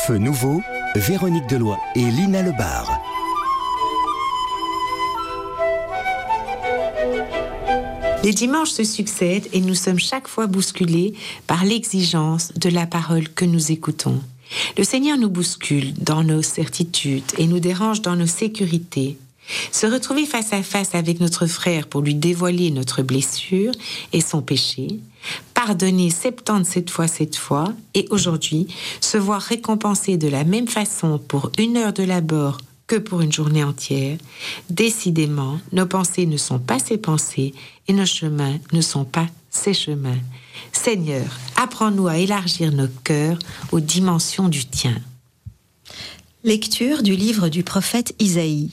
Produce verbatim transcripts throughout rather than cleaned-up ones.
Feu nouveau, Véronique Deloy et Lina Lebar. Les dimanches se succèdent et nous sommes chaque fois bousculés par l'exigence de la parole que nous écoutons. Le Seigneur nous bouscule dans nos certitudes et nous dérange dans nos sécurités. Se retrouver face à face avec notre frère pour lui dévoiler notre blessure et son péché, pardonner soixante-dix-sept fois cette fois, et aujourd'hui, se voir récompensé de la même façon pour une heure de labeur que pour une journée entière, décidément, nos pensées ne sont pas ses pensées et nos chemins ne sont pas ses chemins. Seigneur, apprends-nous à élargir nos cœurs aux dimensions du tien. Lecture du livre du prophète Isaïe.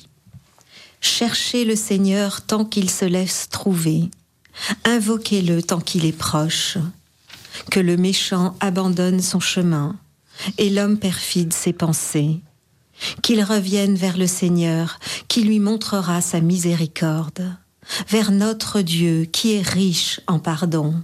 Cherchez le Seigneur tant qu'il se laisse trouver. Invoquez-le tant qu'il est proche. Que le méchant abandonne son chemin et l'homme perfide ses pensées. Qu'il revienne vers le Seigneur qui lui montrera sa miséricorde, vers notre Dieu qui est riche en pardon.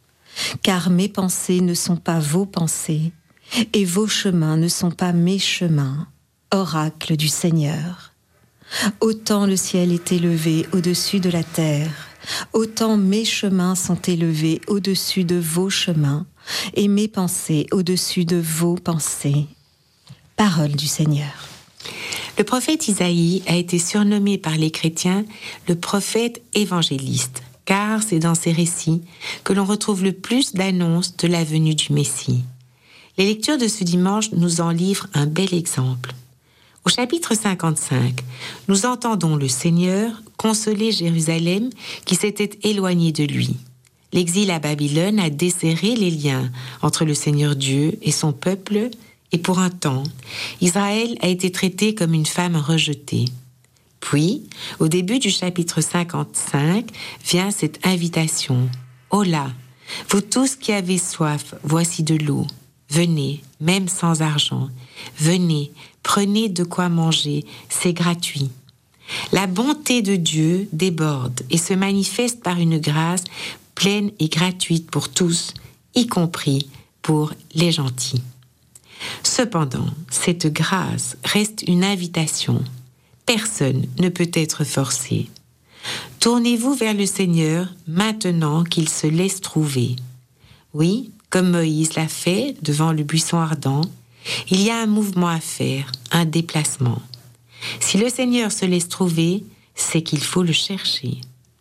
Car mes pensées ne sont pas vos pensées et vos chemins ne sont pas mes chemins, oracle du Seigneur. Autant le ciel est élevé au-dessus de la terre, autant mes chemins sont élevés au-dessus de vos chemins, et mes pensées au-dessus de vos pensées. Parole du Seigneur. Le prophète Isaïe a été surnommé par les chrétiens le prophète évangéliste, car c'est dans ses récits que l'on retrouve le plus d'annonces de la venue du Messie. Les lectures de ce dimanche nous en livrent un bel exemple. Au chapitre cinquante-cinq, nous entendons le Seigneur consoler Jérusalem qui s'était éloignée de lui. L'exil à Babylone a desserré les liens entre le Seigneur Dieu et son peuple, et pour un temps, Israël a été traité comme une femme rejetée. Puis, au début du chapitre cinquante-cinq, vient cette invitation. « Oh là, vous tous qui avez soif, voici de l'eau. Venez, même sans argent. Venez, prenez de quoi manger, c'est gratuit. » La bonté de Dieu déborde et se manifeste par une grâce pleine et gratuite pour tous, y compris pour les gentils. Cependant, cette grâce reste une invitation. Personne ne peut être forcé. Tournez-vous vers le Seigneur maintenant qu'il se laisse trouver. Oui, comme Moïse l'a fait devant le buisson ardent, il y a un mouvement à faire, un déplacement. Si le Seigneur se laisse trouver, c'est qu'il faut le chercher.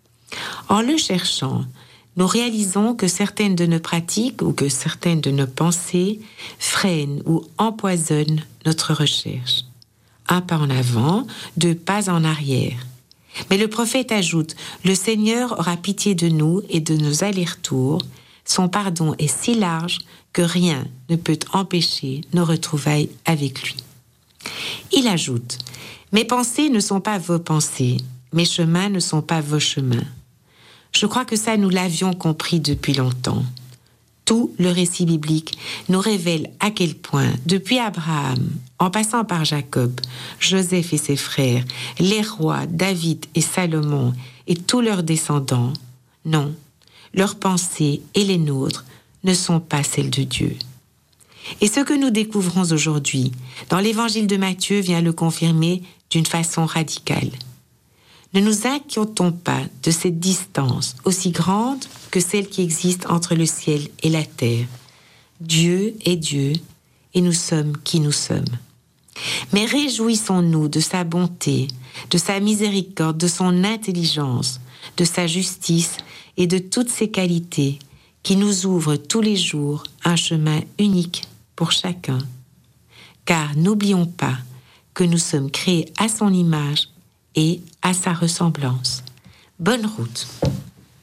En le cherchant, nous réalisons que certaines de nos pratiques ou que certaines de nos pensées freinent ou empoisonnent notre recherche. Un pas en avant, deux pas en arrière. Mais le prophète ajoute, le Seigneur aura pitié de nous et de nos allers-retours. Son pardon est si large que rien ne peut empêcher nos retrouvailles avec lui. Il ajoute, mes pensées ne sont pas vos pensées, mes chemins ne sont pas vos chemins. Je crois que ça, nous l'avions compris depuis longtemps. Tout le récit biblique nous révèle à quel point, depuis Abraham, en passant par Jacob, Joseph et ses frères, les rois, David et Salomon et tous leurs descendants, non, leurs pensées et les nôtres ne sont pas celles de Dieu. Et ce que nous découvrons aujourd'hui dans l'évangile de Matthieu vient le confirmer d'une façon radicale. Ne nous inquiétons pas de cette distance aussi grande que celle qui existe entre le ciel et la terre. Dieu est Dieu et nous sommes qui nous sommes. Mais réjouissons-nous de sa bonté, de sa miséricorde, de son intelligence, de sa justice et de toutes ses qualités qui nous ouvrent tous les jours un chemin unique pour chacun. Car n'oublions pas que nous sommes créés à son image et à sa ressemblance. Bonne route.